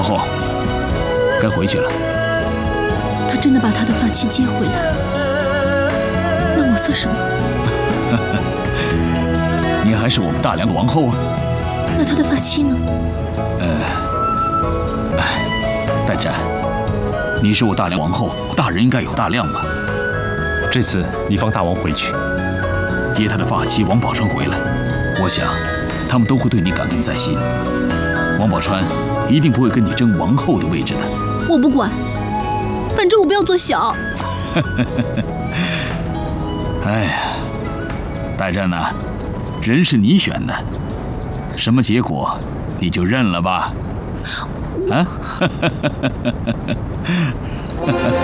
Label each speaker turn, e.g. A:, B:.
A: 王后，该回去了。
B: 他真的把他的发妻接回来，那我算什么？
A: 你还是我们大梁的王后啊。
B: 那他的发妻呢？
A: 代战，你是我大梁王后，大人应该有大量吧？
C: 这次你放大王回去，
A: 接他的发妻王宝钏回来，我想他们都会对你感恩在心。王宝钏一定不会跟你争王后的位置的。
B: 我不管，反正我不要做小。
A: 哎呀，代战呐，人是你选的，什么结果你就认了吧。啊？